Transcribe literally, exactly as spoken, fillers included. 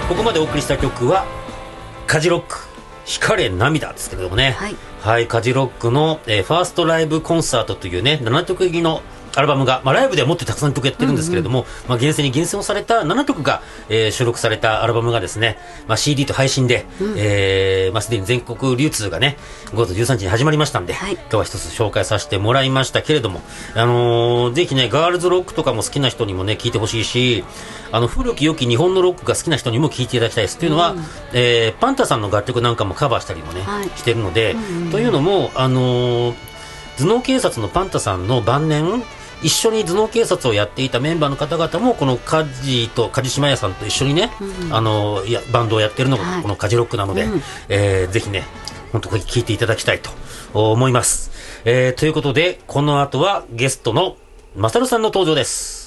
ここまでお送りした曲はカジロック光れ涙ですけれどもね、はい、はい、カジロックの、えー、ファーストライブコンサートというねななきょく入りのアルバムが、まあ、ライブではもっとたくさん曲やってるんですけれども、うんうん、まあ、厳正に厳選をされたななきょくが、えー、収録されたアルバムがですね、まあ、シーディー と配信で、うん、えーまあ、すでに全国流通がねごがつじゅうさんにちに始まりましたんで、はい、今日は一つ紹介させてもらいましたけれども、あのー、ぜひねガールズロックとかも好きな人にもね聞いてほしいし、あの古き良き日本のロックが好きな人にも聞いていただきたいです。というのは、うん、えー、パンタさんの楽曲なんかもカバーしたりもね、はい、してるので、うんうん、というのも、あのー、頭脳警察のパンタさんの晩年一緒に頭脳警察をやっていたメンバーの方々もこのカジと梶島屋さんと一緒にね、うん、あのいやバンドをやってるのがこのカジロックなので、はい、えー、ぜひね本当これ聞いていただきたいと思います。えー、ということでこの後はゲストのマサルさんの登場です。